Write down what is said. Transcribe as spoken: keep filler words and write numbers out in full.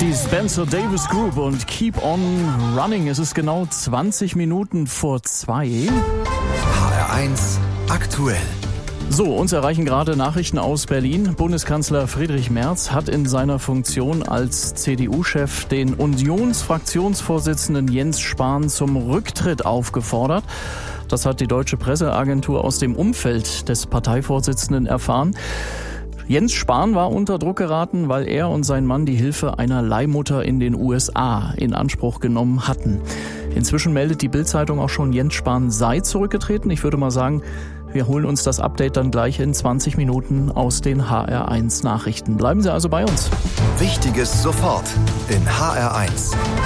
Die Spencer Davis Group und Keep on Running. Es ist genau zwanzig Minuten vor zwei. H R eins aktuell. So, uns erreichen gerade Nachrichten aus Berlin. Bundeskanzler Friedrich Merz hat in seiner Funktion als C D U-Chef den Unionsfraktionsvorsitzenden Jens Spahn zum Rücktritt aufgefordert. Das hat die deutsche Presseagentur aus dem Umfeld des Parteivorsitzenden erfahren. Jens Spahn war unter Druck geraten, weil er und sein Mann die Hilfe einer Leihmutter in den U S A in Anspruch genommen hatten. Inzwischen meldet die Bild-Zeitung auch schon, Jens Spahn sei zurückgetreten. Ich würde mal sagen, wir holen uns das Update dann gleich in zwanzig Minuten aus den H R eins Nachrichten. Bleiben Sie also bei uns. Wichtiges sofort in H R eins.